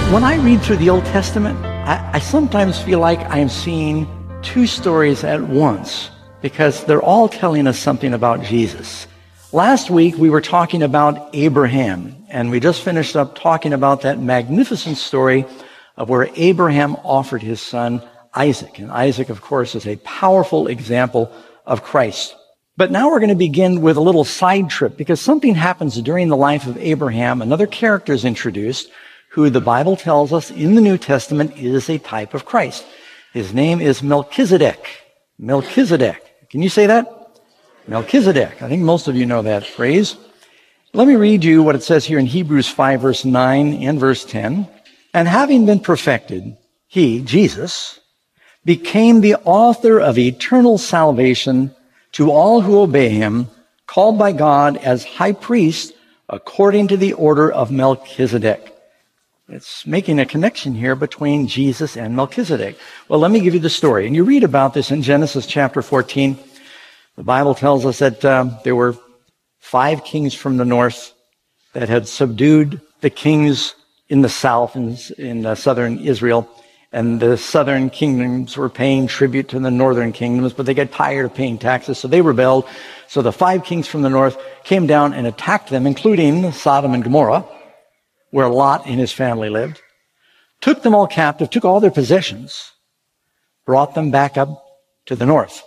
When I read through the Old Testament, I sometimes feel like I am seeing two stories at once because they're all telling us something about Jesus. Last week, we were talking about Abraham, and we just finished up talking about that magnificent story of where Abraham offered his son Isaac. And Isaac, of course, is a powerful example of Christ. But now we're going to begin with a little side trip because something happens during the life of Abraham. Another character is introduced who the Bible tells us in the New Testament is a type of Christ. His name is Melchizedek. Melchizedek. Can you say that? Melchizedek. I think most of you know that phrase. Let me read you what it says here in Hebrews 5, verse 9 and verse 10. And having been perfected, he, Jesus, became the author of eternal salvation to all who obey him, called by God as high priest according to the order of Melchizedek. It's making a connection here between Jesus and Melchizedek. Well, let me give you the story. And you read about this in Genesis chapter 14. The Bible tells us that there were 5 kings from the north that had subdued the kings in the south, in southern Israel. And the southern kingdoms were paying tribute to the northern kingdoms, but they got tired of paying taxes, so they rebelled. So the 5 kings from the north came down and attacked them, including Sodom and Gomorrah, where Lot and his family lived, took them all captive, took all their possessions, brought them back up to the north.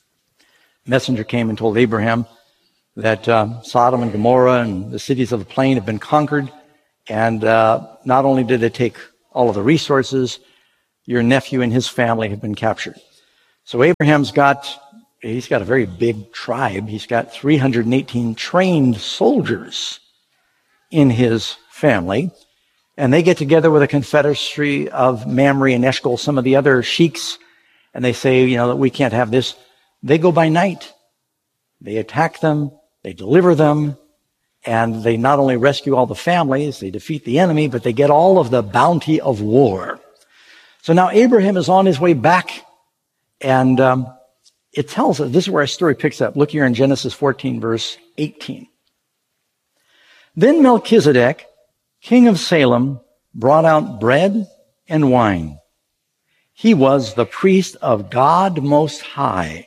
A messenger came and told Abraham that Sodom and Gomorrah and the cities of the plain had been conquered, and not only did they take all of the resources, your nephew and his family have been captured. So Abraham's he's got a very big tribe. He's got 318 trained soldiers in his family, and they get together with a confederacy of Mamre and Eshcol, some of the other sheiks, and they say, that we can't have this. They go by night. They attack them, they deliver them, and they not only rescue all the families, they defeat the enemy, but they get all of the bounty of war. So now Abraham is on his way back, and it tells us, this is where our story picks up. Look here in Genesis 14, verse 18. Then Melchizedek, king of Salem, brought out bread and wine. He was the priest of God Most High.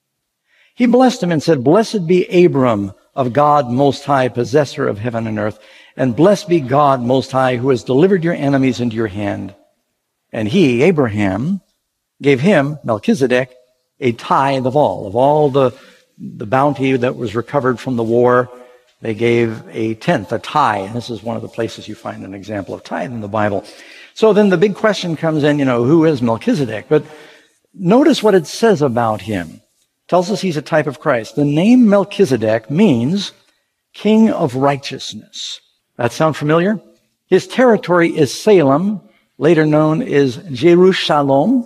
He blessed him and said, "Blessed be Abram of God Most High, possessor of heaven and earth, and blessed be God Most High, who has delivered your enemies into your hand." And he, Abraham, gave him, Melchizedek, a tithe of all the bounty that was recovered from the war. They gave a tenth, a tithe. And this is one of the places you find an example of tithe in the Bible. So then the big question comes in, who is Melchizedek? But notice what it says about him. It tells us he's a type of Christ. The name Melchizedek means king of righteousness. That sound familiar? His territory is Salem, later known as Jerusalem,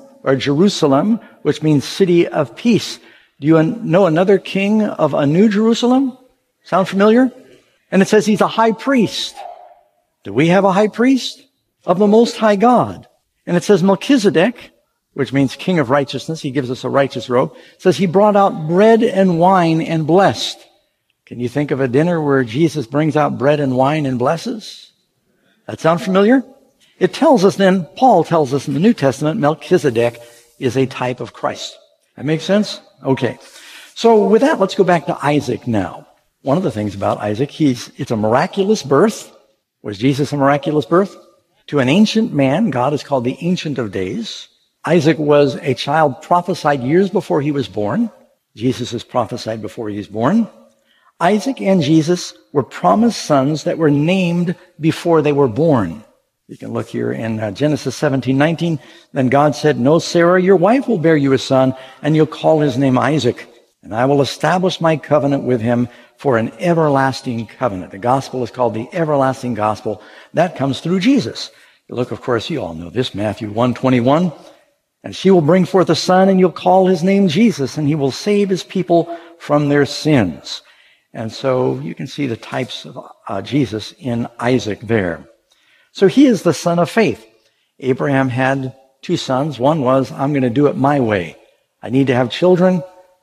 which means city of peace. Do you know another king of a New Jerusalem? Sound familiar? And it says he's a high priest. Do we have a high priest? Of the Most High God. And it says Melchizedek, which means king of righteousness. He gives us a righteous robe. It says he brought out bread and wine and blessed. Can you think of a dinner where Jesus brings out bread and wine and blesses? That sound familiar? It tells us then, Paul tells us in the New Testament, Melchizedek is a type of Christ. That makes sense? Okay. So with that, let's go back to Isaac now. One of the things about Isaac, it's a miraculous birth. Was Jesus a miraculous birth? To an ancient man, God is called the Ancient of Days. Isaac was a child prophesied years before he was born. Jesus is prophesied before he was born. Isaac and Jesus were promised sons that were named before they were born. You can look here in Genesis 17:19. Then God said, "No, Sarah, your wife will bear you a son, and you'll call his name Isaac. And I will establish my covenant with him for an everlasting covenant." The gospel is called the everlasting gospel. That comes through Jesus. You look, of course, you all know this, Matthew 1:21. "And she will bring forth a son, and you'll call his name Jesus, and he will save his people from their sins." And so you can see the types of Jesus in Isaac there. So he is the son of faith. Abraham had 2 sons. One was, I'm going to do it my way. I need to have children.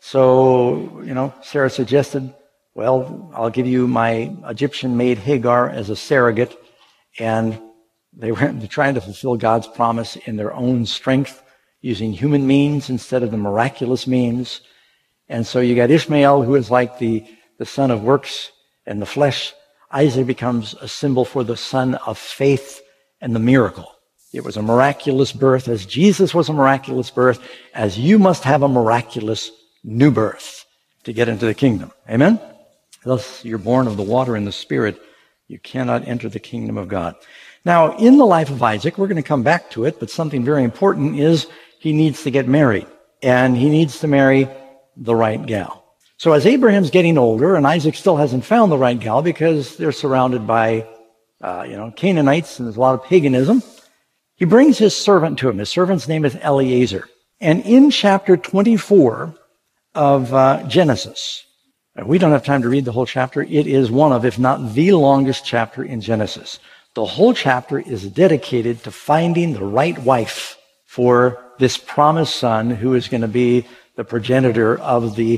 So, Sarah suggested, well, I'll give you my Egyptian maid Hagar as a surrogate, and They were trying to fulfill God's promise in their own strength, using human means instead of the miraculous means. And so you got Ishmael, who is like the son of works and the flesh. Isaac becomes a symbol for the son of faith and the miracle. It was a miraculous birth, as Jesus was a miraculous birth, as you must have a miraculous new birth to get into the kingdom. Amen? Thus, you're born of the water and the Spirit. You cannot enter the kingdom of God. Now, in the life of Isaac, we're going to come back to it, but something very important is he needs to get married, and he needs to marry the right gal. So as Abraham's getting older, and Isaac still hasn't found the right gal because they're surrounded by, Canaanites, and there's a lot of paganism, he brings his servant to him. His servant's name is Eliezer. And in chapter 24 of Genesis, we don't have time to read the whole chapter. It is one of, if not the longest chapter in Genesis. The whole chapter is dedicated to finding the right wife for this promised son who is going to be the progenitor of the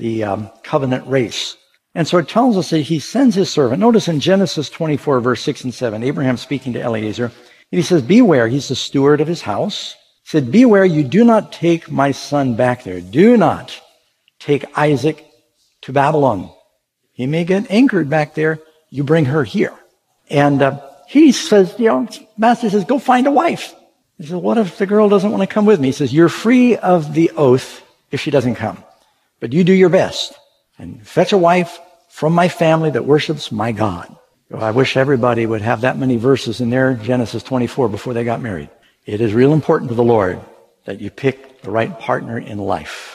covenant race. And so it tells us that he sends his servant. Notice in Genesis 24, verse 6 and 7, Abraham speaking to Eliezer, and he says, beware, he's the steward of his house. He said, beware, you do not take my son back there. Do not take Isaac to Babylon. He may get anchored back there. You bring her here. And he says, Master says, go find a wife. He says, what if the girl doesn't want to come with me? He says, you're free of the oath if she doesn't come. But you do your best and fetch a wife from my family that worships my God. I wish everybody would have that many verses in their Genesis 24 before they got married. It is real important to the Lord that you pick the right partner in life.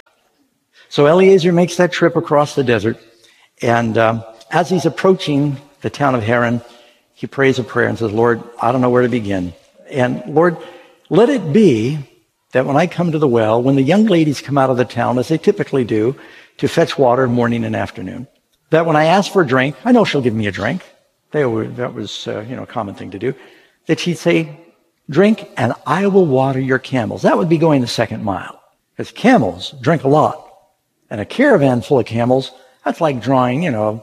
So Eliezer makes that trip across the desert. And as he's approaching the town of Haran, he prays a prayer and says, Lord, I don't know where to begin. And Lord, let it be that when I come to the well, when the young ladies come out of the town, as they typically do, to fetch water morning and afternoon, that when I ask for a drink, I know she'll give me a drink. That was a common thing to do. That she'd say, drink and I will water your camels. That would be going the second mile. Because camels drink a lot. And a caravan full of camels, that's like drawing,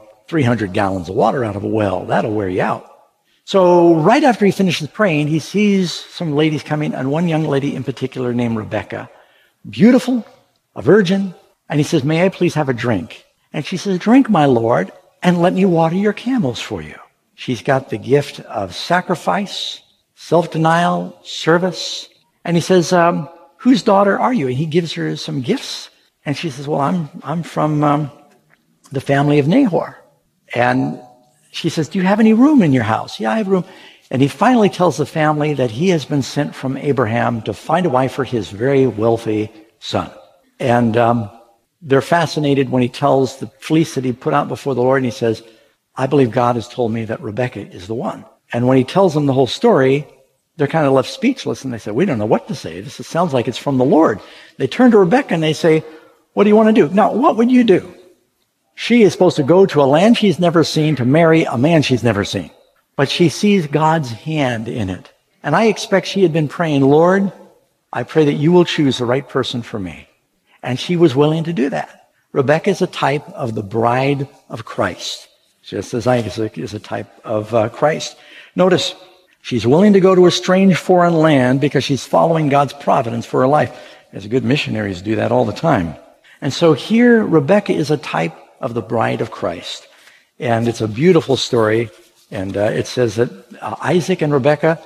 300 gallons of water out of a well. That'll wear you out. So right after he finishes praying, he sees some ladies coming, and one young lady in particular named Rebecca. Beautiful, a virgin. And he says, may I please have a drink? And she says, drink, my Lord, and let me water your camels for you. She's got the gift of sacrifice, self-denial, service. And he says, whose daughter are you? And he gives her some gifts. And she says, well, I'm from the family of Nahor. And she says, do you have any room in your house? Yeah, I have room. And he finally tells the family that he has been sent from Abraham to find a wife for his very wealthy son. And they're fascinated when he tells the fleece that he put out before the Lord, and he says, I believe God has told me that Rebecca is the one. And when he tells them the whole story, they're kind of left speechless, and they say, we don't know what to say. This sounds like it's from the Lord. They turn to Rebecca and they say, what do you want to do? Now, what would you do? She is supposed to go to a land she's never seen to marry a man she's never seen. But she sees God's hand in it. And I expect she had been praying, Lord, I pray that you will choose the right person for me. And she was willing to do that. Rebecca is a type of the bride of Christ, just as Isaac is a type of Christ. Notice, she's willing to go to a strange foreign land because she's following God's providence for her life. As good missionaries do that all the time. And so here, Rebecca is a type of the bride of Christ. And it's a beautiful story. And it says that Isaac and Rebecca,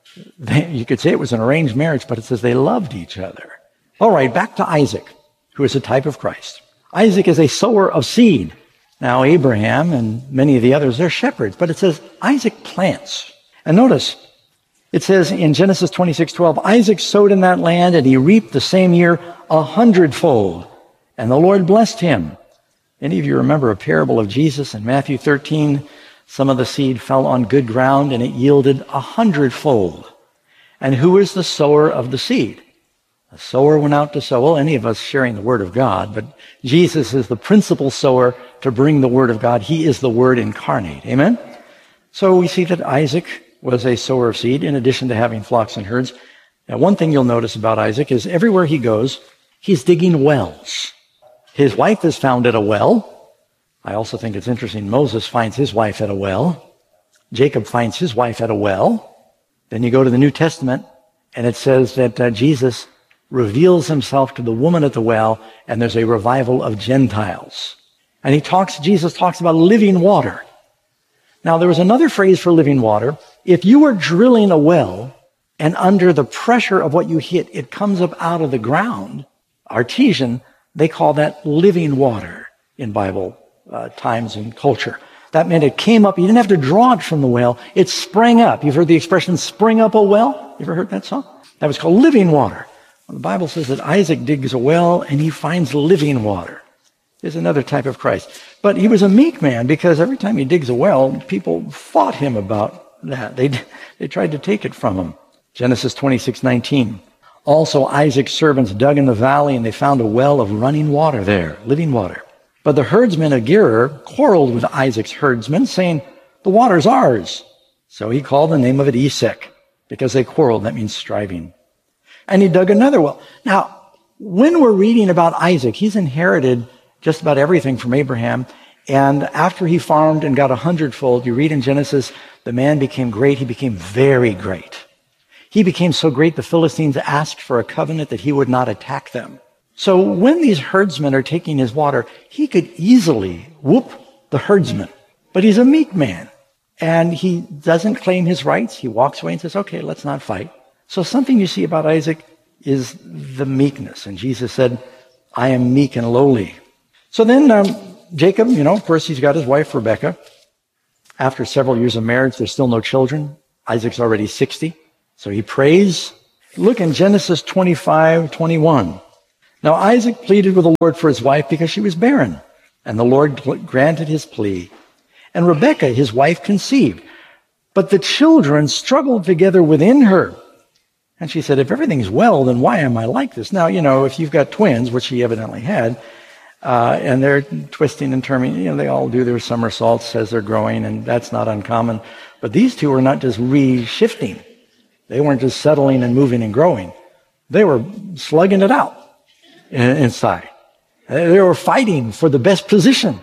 you could say it was an arranged marriage, but it says they loved each other. All right, back to Isaac, who is a type of Christ. Isaac is a sower of seed. Now, Abraham and many of the others, they're shepherds. But it says Isaac plants. And notice, it says in Genesis 26:12, Isaac sowed in that land, and he reaped the same year 100-fold. And the Lord blessed him. Any of you remember a parable of Jesus in Matthew 13? Some of the seed fell on good ground, and it yielded 100-fold. And who is the sower of the seed? The sower went out to sow. Well, any of us sharing the word of God, but Jesus is the principal sower to bring the word of God. He is the word incarnate. Amen? So we see that Isaac was a sower of seed in addition to having flocks and herds. Now, one thing you'll notice about Isaac is everywhere he goes, he's digging wells. His wife is found at a well. I also think it's interesting, Moses finds his wife at a well. Jacob finds his wife at a well. Then you go to the New Testament, and it says that Jesus reveals himself to the woman at the well, and there's a revival of Gentiles. And Jesus talks about living water. Now, there was another phrase for living water. If you were drilling a well, and under the pressure of what you hit, it comes up out of the ground, artesian, they call that living water in Bible times and culture. That meant it came up. You didn't have to draw it from the well. It sprang up. You've heard the expression, spring up a well? You ever heard that song? That was called living water. Well, the Bible says that Isaac digs a well and he finds living water. There's another type of Christ. But he was a meek man because every time he digs a well, people fought him about that. They tried to take it from him. Genesis 26:19. Also Isaac's servants dug in the valley and they found a well of running water there, living water. But the herdsmen of Gerar quarreled with Isaac's herdsmen, saying, the water's ours. So he called the name of it Esek, because they quarreled. That means striving. And he dug another well. Now, when we're reading about Isaac, he's inherited just about everything from Abraham. And after he farmed and got 100-fold, you read in Genesis, the man became great. He became very great. He became so great, the Philistines asked for a covenant that he would not attack them. So when these herdsmen are taking his water, he could easily whoop the herdsman. But he's a meek man. And he doesn't claim his rights. He walks away and says, okay, let's not fight. So something you see about Isaac is the meekness. And Jesus said, I am meek and lowly. So then Jacob, of course, he's got his wife, Rebekah. After several years of marriage, there's still no children. Isaac's already 60. So he prays. Look in Genesis 25:21. Now Isaac pleaded with the Lord for his wife because she was barren. And the Lord granted his plea. And Rebekah, his wife, conceived. But the children struggled together within her. And she said, if everything's well, then why am I like this? Now, if you've got twins, which he evidently had, and they're twisting and turning, they all do their somersaults as they're growing, and that's not uncommon. But these two were not just re-shifting. They weren't just settling and moving and growing. They were slugging it out inside. They were fighting for the best position.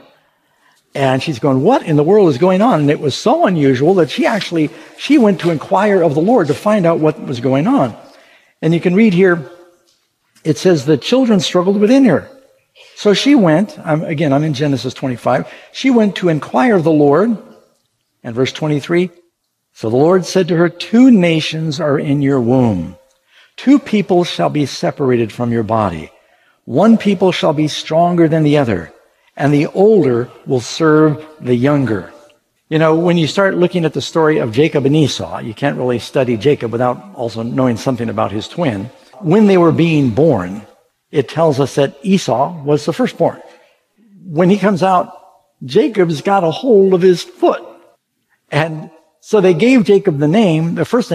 And she's going, what in the world is going on? And it was so unusual that she went to inquire of the Lord to find out what was going on. And you can read here, it says the children struggled within her. So she went, I'm in Genesis 25. She went to inquire of the Lord. And verse 23, so the Lord said to her, 2 nations are in your womb. 2 people shall be separated from your body. 1 people shall be stronger than the other, and the older will serve the younger. When you start looking at the story of Jacob and Esau, you can't really study Jacob without also knowing something about his twin. When they were being born, it tells us that Esau was the firstborn. When he comes out, Jacob's got a hold of his foot. And so they gave Jacob the name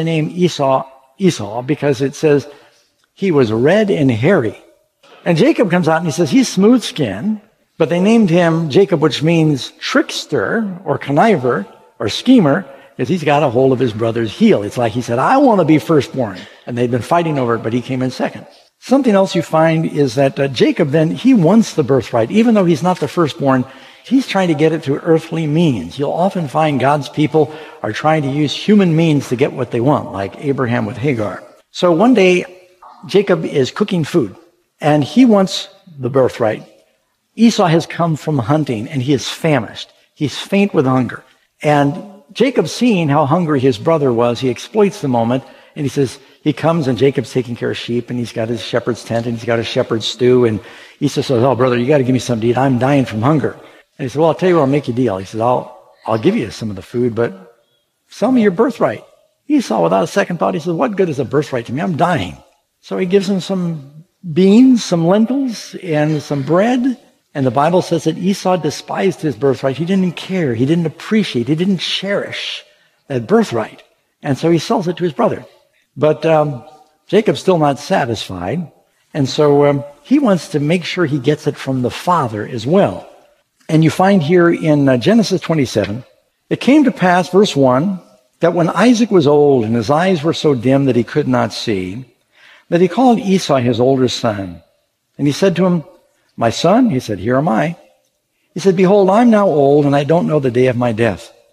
Esau, because it says he was red and hairy. And Jacob comes out and he says he's smooth-skinned, but they named him Jacob, which means trickster or conniver or schemer, because he's got a hold of his brother's heel. It's like he said, I want to be firstborn. And they'd been fighting over it, but he came in second. Something else you find is that Jacob then, he wants the birthright. Even though he's not the firstborn, he's trying to get it through earthly means. You'll often find God's people are trying to use human means to get what they want, like Abraham with Hagar. So one day, Jacob is cooking food, and he wants the birthright. Esau has come from hunting, and he is famished. He's faint with hunger. And Jacob, seeing how hungry his brother was, he exploits the moment, and he comes, and Jacob's taking care of sheep, and he's got his shepherd's tent, and he's got a shepherd's stew, and Esau says, oh, brother, you got to give me something to eat. I'm dying from hunger. And he said, well, I'll tell you what, I'll make you a deal. He says, I'll give you some of the food, but sell me your birthright. Esau, without a second thought, he says, what good is a birthright to me? I'm dying. So he gives him some beans, some lentils, and some bread. And the Bible says that Esau despised his birthright. He didn't care. He didn't appreciate. He didn't cherish that birthright. And so he sells it to his brother. But Jacob's still not satisfied. And so he wants to make sure he gets it from the father as well. And you find here in Genesis 27, it came to pass, verse 1, that when Isaac was old and his eyes were so dim that he could not see, that he called Esau his older son. And he said to him, my son, he said, here am I. He said, behold, I'm now old and I don't know the day of my death.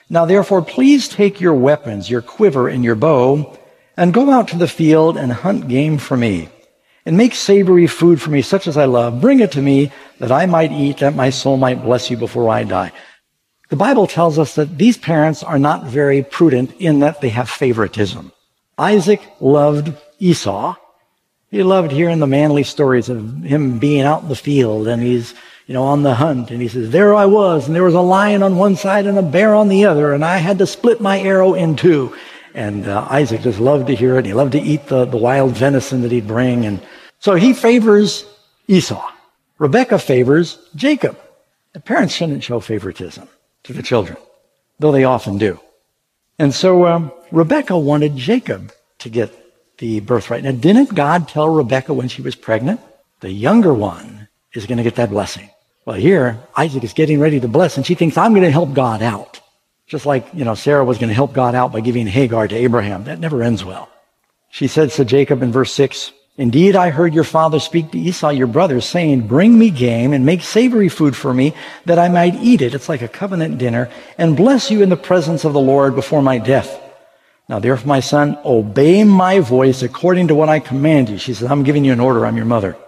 Now therefore, please take your weapons, your quiver and your bow, and go out to the field and hunt game for me, and make savory food for me, such as I love. Bring it to me, that I might eat, that my soul might bless you before I die. The Bible tells us that these parents are not very prudent in that they have favoritism. Isaac loved Esau. He loved hearing the manly stories of him being out in the field, and he's, on the hunt, and he says, there I was, and there was a lion on one side and a bear on the other, and I had to split my arrow in two. And Isaac just loved to hear it, and he loved to eat the wild venison that he'd bring. And so he favors Esau. Rebekah favors Jacob. The parents shouldn't show favoritism to the children, though they often do. And so Rebekah wanted Jacob to get the birthright. Now, didn't God tell Rebekah when she was pregnant, the younger one is going to get that blessing? Well, here, Isaac is getting ready to bless, and she thinks, I'm going to help God out. Just like, Sarah was going to help God out by giving Hagar to Abraham. That never ends well. She said to Jacob in verse 6, indeed, I heard your father speak to Esau, your brother, saying, bring me game and make savory food for me, that I might eat it. It's like a covenant dinner, and bless you in the presence of the Lord before my death. Now, therefore, my son, obey my voice according to what I command you. She says, I'm giving you an order. I'm your mother.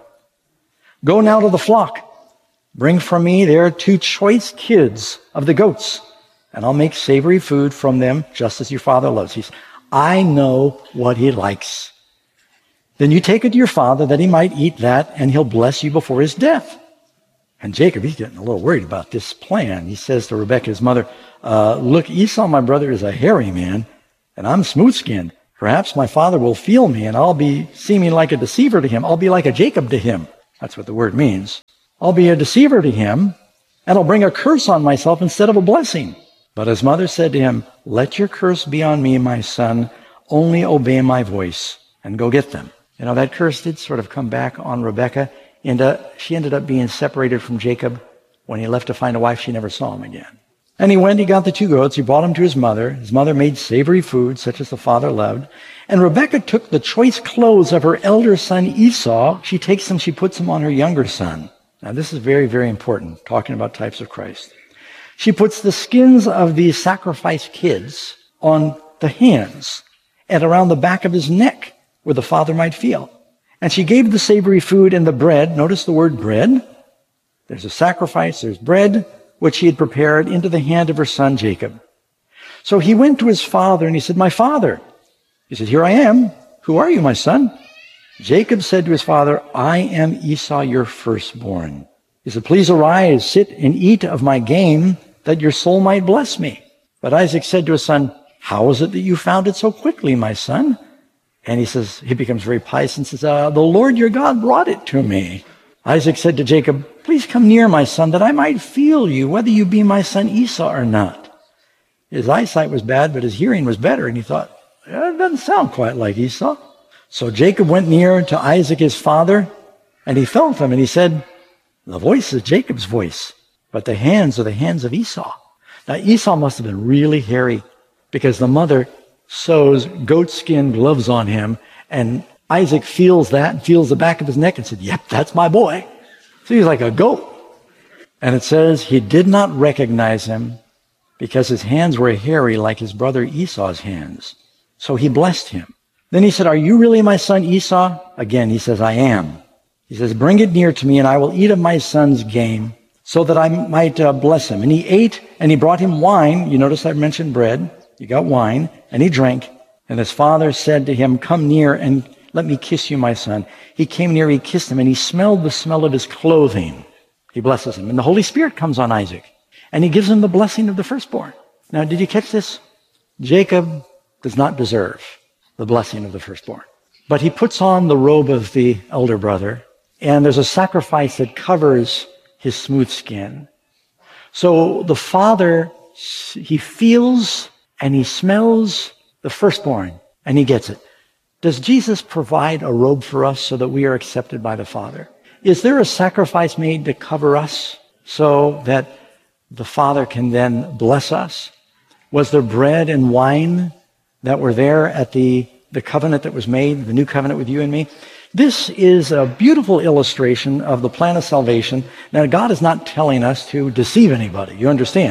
Go now to the flock. Bring from me there 2 choice kids of the goats, and I'll make savory food from them, just as your father loves. He says, I know what he likes. Then you take it to your father that he might eat that, and he'll bless you before his death. And Jacob, he's getting a little worried about this plan. He says to Rebekah, his mother, look, Esau, my brother, is a hairy man, and I'm smooth-skinned. Perhaps my father will feel me, and I'll be seeming like a deceiver to him. I'll be like a Jacob to him. That's what the word means. I'll be a deceiver to him, and I'll bring a curse on myself instead of a blessing. But his mother said to him, let your curse be on me, my son. Only obey my voice and go get them. That curse did sort of come back on Rebekah, and she ended up being separated from Jacob. When he left to find a wife, she never saw him again. And he went, he got the 2 goats, he brought them to his mother. His mother made savory food, such as the father loved. And Rebekah took the choice clothes of her elder son Esau. She takes them, she puts them on her younger son. Now, this is very, very important, talking about types of Christ. She puts the skins of these sacrificed kids on the hands and around the back of his neck, where the father might feel. And she gave the savory food and the bread. Notice the word bread. There's a sacrifice, there's bread, which she had prepared, into the hand of her son Jacob. So he went to his father and he said, my father. He said, here I am. Who are you, my son? Jacob said to his father, I am Esau, your firstborn. He said, please arise, sit and eat of my game, that your soul might bless me. But Isaac said to his son, how is it that you found it so quickly, my son? And he becomes very pious and says, the Lord your God brought it to me. Isaac said to Jacob, please come near, my son, that I might feel you, whether you be my son Esau or not. His eyesight was bad, but his hearing was better. And he thought, it doesn't sound quite like Esau. So Jacob went near to Isaac, his father, and he felt him, and he said, the voice is Jacob's voice, but the hands are the hands of Esau. Now, Esau must have been really hairy, because the mother sews goatskin gloves on him, and Isaac feels that and feels the back of his neck and said, yep, that's my boy. So he's like a goat. And it says he did not recognize him because his hands were hairy like his brother Esau's hands. So he blessed him. Then he said, are you really my son Esau? Again, he says, I am. He says, bring it near to me, and I will eat of my son's game, so that I might bless him. And he ate, and he brought him wine. You notice I mentioned bread. You got wine, and he drank. And his father said to him, come near and let me kiss you, my son. He came near, he kissed him, and he smelled the smell of his clothing. He blesses him. And the Holy Spirit comes on Isaac, and he gives him the blessing of the firstborn. Now, did you catch this? Jacob does not deserve the blessing of the firstborn. But he puts on the robe of the elder brother, and there's a sacrifice that covers his smooth skin. So the father, he feels and he smells the firstborn, and he gets it. Does Jesus provide a robe for us so that we are accepted by the Father? Is there a sacrifice made to cover us so that the Father can then bless us? Was there bread and wine that were there at the covenant that was made, the new covenant with you and me? This is a beautiful illustration of the plan of salvation. Now, God is not telling us to deceive anybody. You understand?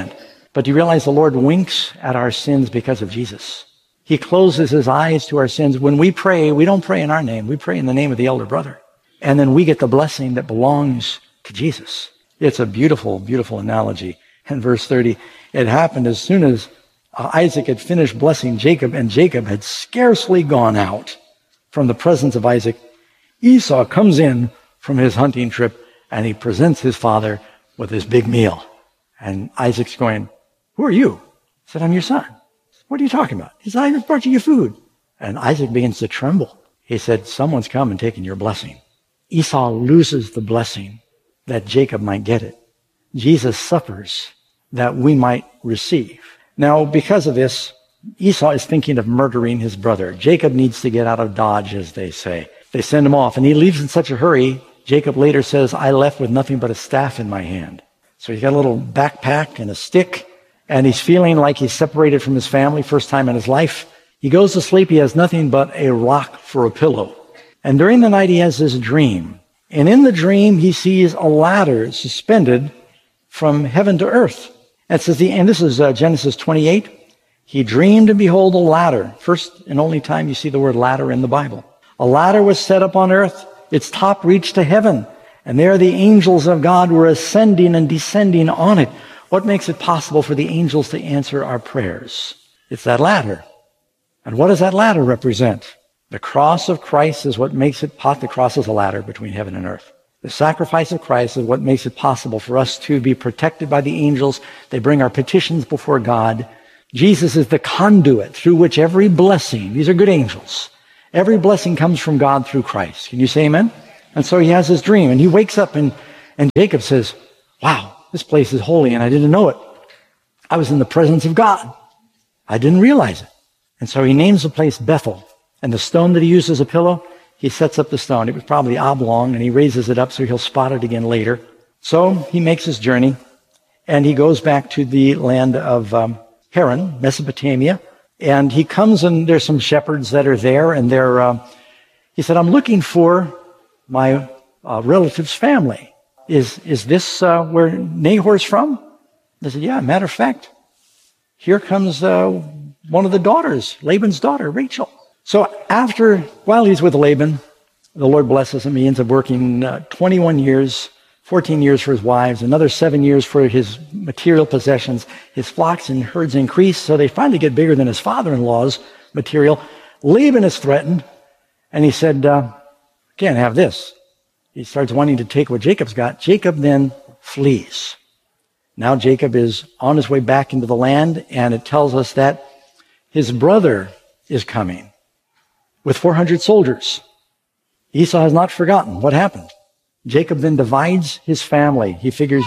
But do you realize the Lord winks at our sins because of Jesus? He closes his eyes to our sins. When we pray, we don't pray in our name. We pray in the name of the elder brother. And then we get the blessing that belongs to Jesus. It's a beautiful, beautiful analogy. In verse 30, it happened as soon as Isaac had finished blessing Jacob, and Jacob had scarcely gone out from the presence of Isaac. Esau comes in from his hunting trip, and he presents his father with this big meal. And Isaac's going, "Who are you?" He said, "I'm your son." "What are you talking about?" He said, "I just brought you your food." And Isaac begins to tremble. He said, "Someone's come and taken your blessing." Esau loses the blessing that Jacob might get it. Jesus suffers that we might receive. Now, because of this, Esau is thinking of murdering his brother. Jacob needs to get out of Dodge, as they say. They send him off, and he leaves in such a hurry. Jacob later says, "I left with nothing but a staff in my hand." So he's got a little backpack and a stick, and he's feeling like he's separated from his family, first time in his life. He goes to sleep. He has nothing but a rock for a pillow. And during the night, he has this dream. And in the dream, he sees a ladder suspended from heaven to earth. And it says, and this is Genesis 28. He dreamed, and behold, a ladder. First and only time you see the word ladder in the Bible. A ladder was set up on earth. Its top reached to heaven. And there the angels of God were ascending and descending on it. What makes it possible for the angels to answer our prayers? It's that ladder. And what does that ladder represent? The cross of Christ is what makes it possible. The cross is a ladder between heaven and earth. The sacrifice of Christ is what makes it possible for us to be protected by the angels. They bring our petitions before God. Jesus is the conduit through which every blessing, these are good angels, every blessing comes from God through Christ. Can you say amen? And so he has this dream, and he wakes up, and Jacob says, "Wow, this place is holy, and I didn't know it. I was in the presence of God. I didn't realize it." And so he names the place Bethel. And the stone that he used as a pillow, he sets up the stone. It was probably oblong, and he raises it up so he'll spot it again later. So he makes his journey, and he goes back to the land of Haran, Mesopotamia. And he comes, and there's some shepherds that are there, and he said, "I'm looking for my relative's family. Is this where Nahor's from?" They said, "Yeah, matter of fact, here comes one of the daughters, Laban's daughter, Rachel." So while he's with Laban, the Lord blesses him. He ends up working 21 years, 14 years for his wives, another 7 years for his material possessions. His flocks and herds increase, so they finally get bigger than his father-in-law's material. Laban is threatened, and he said, "Can't have this." He starts wanting to take what Jacob's got. Jacob then flees. Now Jacob is on his way back into the land, and it tells us that his brother is coming with 400 soldiers. Esau has not forgotten what happened. Jacob then divides his family. He figures,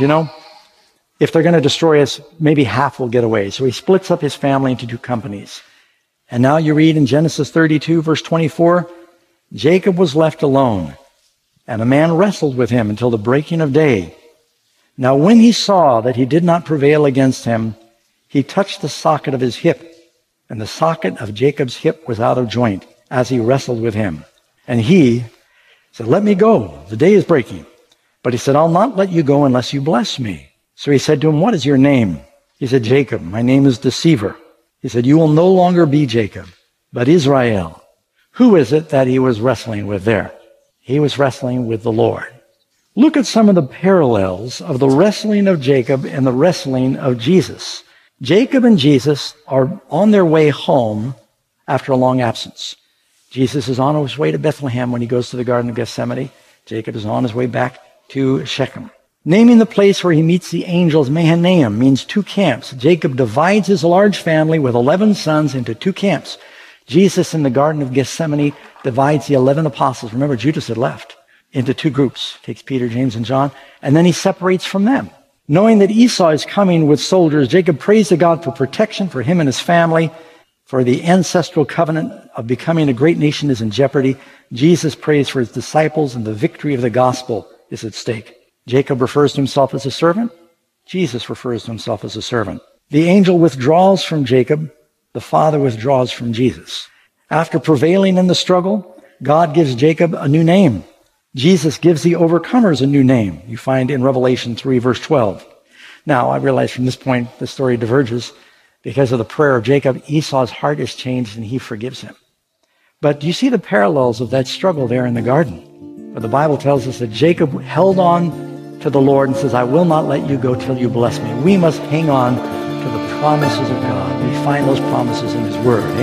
if they're going to destroy us, maybe half will get away. So he splits up his family into two companies. And now you read in Genesis 32, verse 24, Jacob was left alone, and a man wrestled with him until the breaking of day. Now when he saw that he did not prevail against him, he touched the socket of his hip, and the socket of Jacob's hip was out of joint as he wrestled with him. And he said, "Let me go. The day is breaking." But he said, "I'll not let you go unless you bless me." So he said to him, "What is your name?" He said, "Jacob. My name is Deceiver." He said, "You will no longer be Jacob, but Israel." Who is it that he was wrestling with there? He was wrestling with the Lord. Look at some of the parallels of the wrestling of Jacob and the wrestling of Jesus. Jacob and Jesus are on their way home after a long absence. Jesus is on his way to Bethlehem when he goes to the Garden of Gethsemane. Jacob is on his way back to Shechem. Naming the place where he meets the angels, Mahanaim, means two camps. Jacob divides his large family with 11 sons into two camps. Jesus in the Garden of Gethsemane divides the 11 apostles. Remember, Judas had left, into two groups. Takes Peter, James, and John, and then he separates from them. Knowing that Esau is coming with soldiers, Jacob prays to God for protection for him and his family. For the ancestral covenant of becoming a great nation is in jeopardy. Jesus prays for his disciples, and the victory of the gospel is at stake. Jacob refers to himself as a servant. Jesus refers to himself as a servant. The angel withdraws from Jacob. The Father withdraws from Jesus. After prevailing in the struggle, God gives Jacob a new name. Jesus gives the overcomers a new name. You find in Revelation 3, verse 12. Now, I realize from this point the story diverges. Because of the prayer of Jacob, Esau's heart is changed and he forgives him. But do you see the parallels of that struggle there in the garden? Where the Bible tells us that Jacob held on to the Lord and says, I will not let you go till you bless me. We must hang on to the promises of God. We find those promises in his word.